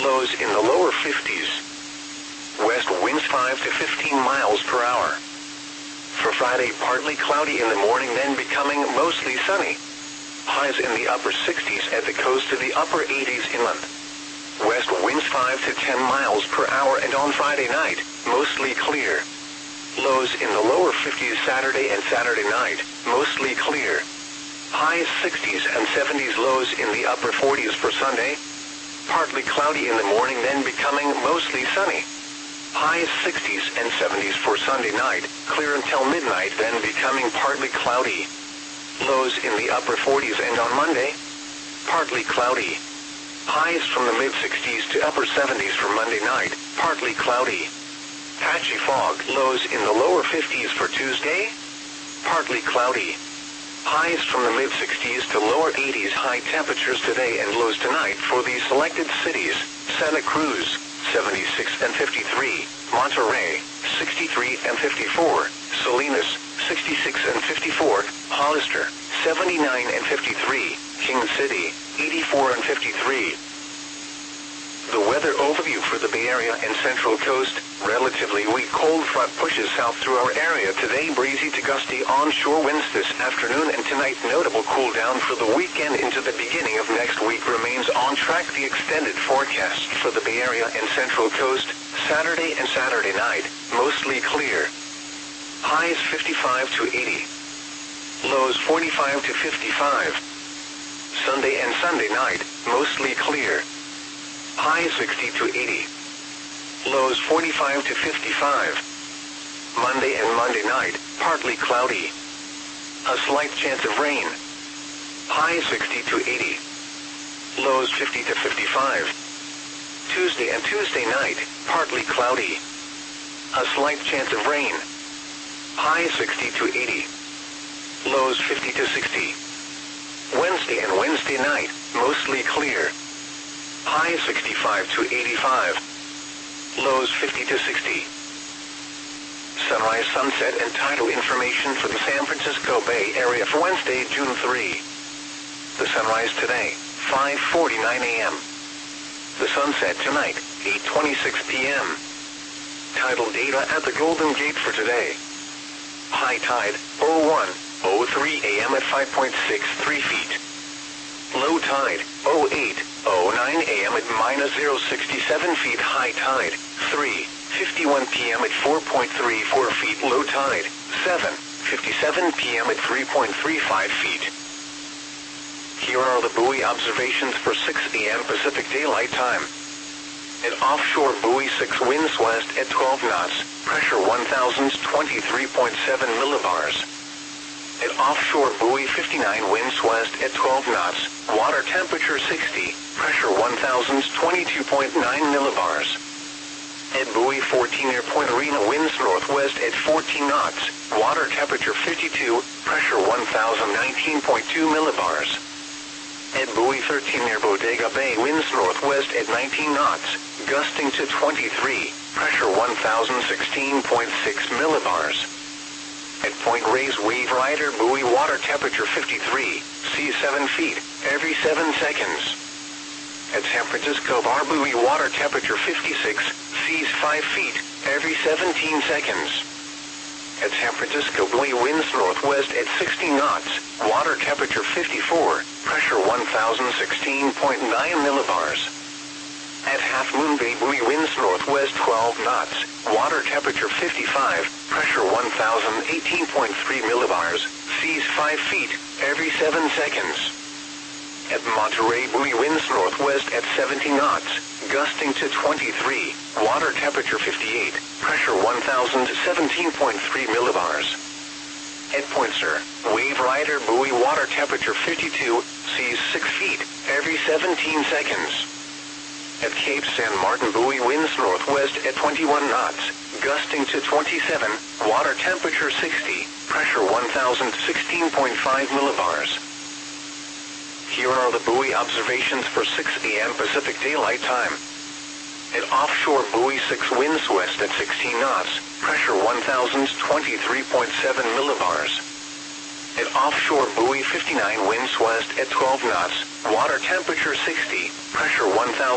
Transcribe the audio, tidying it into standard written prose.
lows in the lower 50s. West winds 5 to 15 miles per hour. For Friday, partly cloudy in the morning, then becoming mostly sunny. Highs in the upper 60s at the coast to the upper 80s inland. West winds 5 to 10 miles per hour, and on Friday night, mostly clear. Lows in the lower 50s Saturday and Saturday night, mostly clear. Highs 60s and 70s, lows in the upper 40s for Sunday. Partly cloudy in the morning, then becoming mostly sunny. Highs 60s and 70s for Sunday night, clear until midnight, then becoming partly cloudy. Lows in the upper 40s, and on Monday, partly cloudy. Highs from the mid-60s to upper 70s for Monday night, partly cloudy. Patchy fog, lows in the lower 50s for Tuesday, partly cloudy. Highs from the mid-60s to lower 80s, high temperatures today and lows tonight for the selected cities: Santa Cruz, 76 and 53, Monterey, 63 and 54, Salinas, 66 and 54, Hollister, 79 and 53, King City, 84 and 53. The weather overview for the Bay Area and Central Coast: relatively weak cold front pushes south through our area today. Breezy to gusty onshore winds this afternoon and tonight. Notable cool down for the weekend into the beginning of next week remains on track. The extended forecast for the Bay Area and Central Coast: Saturday and Saturday night, mostly clear. Highs 55 to 80. Lows 45 to 55. Sunday and Sunday night, mostly clear. Highs 60 to 80. Lows 45 to 55. Monday and Monday night, partly cloudy. A slight chance of rain. Highs 60 to 80. Lows 50 to 55. Tuesday and Tuesday night, partly cloudy. A slight chance of rain. Highs 60 to 80. Lows 50 to 60. Wednesday and Wednesday night, mostly clear. Highs 65 to 85. Lows 50 to 60. Sunrise, sunset, and tidal information for the San Francisco Bay Area for Wednesday, June 3. The sunrise today, 5:49 a.m. The sunset tonight, 8:26 p.m. Tidal data at the Golden Gate for today. High tide, 01:03 a.m. at 5.63 feet. Low tide, 08:09 a.m. at -0.67 feet. High tide, 3:51 p.m. at 4.34 feet. Low tide, 7:57 p.m. at 3.35 feet. Here are the buoy observations for 6 a.m. Pacific Daylight Time. At offshore buoy 6, winds west at 12 knots, pressure 1,023.7 millibars. At offshore buoy 59, winds west at 12 knots, water temperature 60, pressure 1,022.9 millibars. At buoy 14 near Point Arena, winds northwest at 14 knots, water temperature 52, pressure 1,019.2 millibars. At buoy 13 near Bodega Bay, winds northwest at 19 knots, gusting to 23, pressure 1,016.6 millibars. At Point Reyes Wave Rider buoy, water temperature 53, seas 7 feet, every 7 seconds. At San Francisco Bar buoy, water temperature 56, seas 5 feet, every 17 seconds. At San Francisco buoy, winds northwest at 60 knots, water temperature 54, pressure 1,016.9 millibars. At Half Moon Bay buoy, winds northwest 12 knots, water temperature 55, pressure 1,018.3 millibars, seas 5 feet, every 7 seconds. At Monterey buoy, winds northwest at 70 knots, gusting to 23, water temperature 58, pressure 1,017.3 millibars. At Point Sur, Wave Rider buoy, water temperature 52, seas 6 feet, every 17 seconds. At Cape San Martin buoy, winds northwest at 21 knots, gusting to 27, water temperature 60, pressure 1,016.5 millibars. Here are the buoy observations for 6 a.m. Pacific Daylight Time. At offshore buoy 6, winds west at 16 knots, pressure 1,023.7 millibars. At offshore buoy 59, winds west at 12 knots, water temperature 60, pressure 1,000.